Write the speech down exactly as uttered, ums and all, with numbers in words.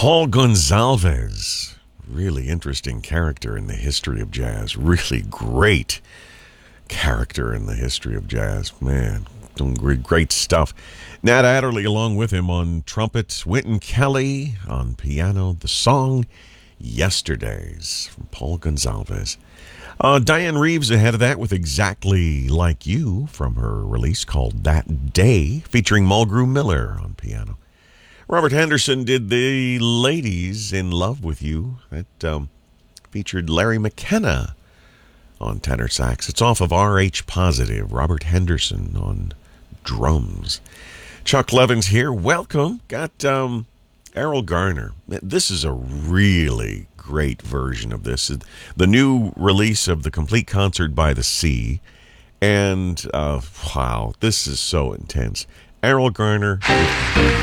Paul Gonsalves, really interesting character in the history of jazz. Really great character in the history of jazz. Man, doing great, great stuff. Nat Adderley along with him on trumpet. Wynton Kelly on piano. The song Yesterdays from Paul Gonsalves. Uh, Diane Reeves ahead of that with Exactly Like You from her release called That Day, featuring Mulgrew Miller on piano. Robert Henderson did The Ladies in Love with You. That um, featured Larry McKenna on tenor sax. It's off of R H Positive. Robert Henderson on drums. Chuck Levins here. Welcome. Got um, Errol Garner. This is a really great version of this. The new release of the Complete Concert by the Sea. And, uh, wow, this is so intense. Errol Garner with